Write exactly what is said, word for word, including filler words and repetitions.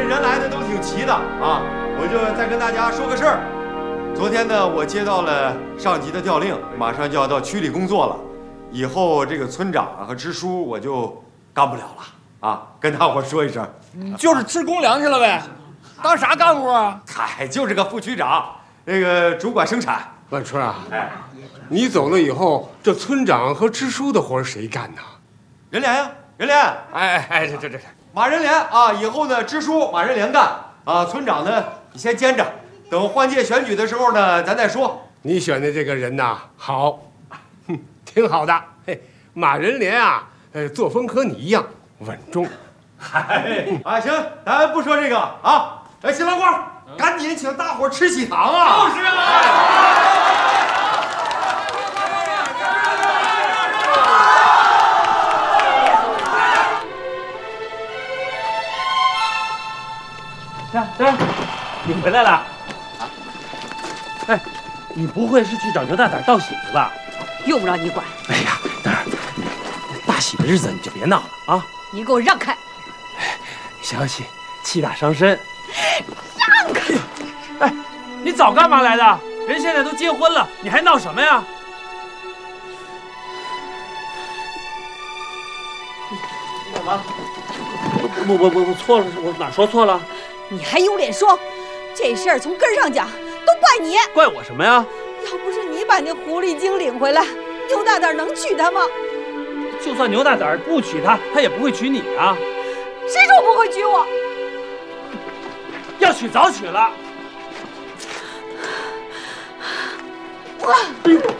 人来的都挺齐的啊，我就再跟大家说个事儿。昨天呢，我接到了上级的调令，马上就要到区里工作了。以后这个村长和支书我就干不了了啊，跟大伙说一声。 就是吃公粮去了呗，当啥干部啊？ 嗨，就是个副区长，那个主管生产。 万春啊，哎，你走了以后，这村长和支书的活谁干呢？ 人莲呀，人莲。 哎哎哎，这这这马人莲啊，以后呢，支书马人莲干啊，村长呢，你先兼着。等换届选举的时候呢，咱再说。 你选的这个人呐，好，哼，挺好的。嘿，马人莲啊，呃，作风和你一样稳重。 嗨，啊，行，咱不说这个啊。哎，新郎官，赶紧请大伙吃喜糖啊！就是啊。 来来，你回来了。哎，你不会是去找牛大胆道喜的吧？ 用不着你管。 哎呀，蛋儿，大喜的日子你就别闹了啊！ 你给我让开！ 小喜，气大伤身。 让开！ 哎，你早干嘛来的？人现在都结婚了，你还闹什么呀？干嘛？我我我我错了，我哪说错了？ 你还有脸说？这事儿从根上讲，都怪你！ 怪我什么呀？ 要不是你把那狐狸精领回来，牛大胆能娶她吗？ 就算牛大胆不娶她，他也不会娶你啊！ 谁说不会娶我？ 要娶早娶了。 我。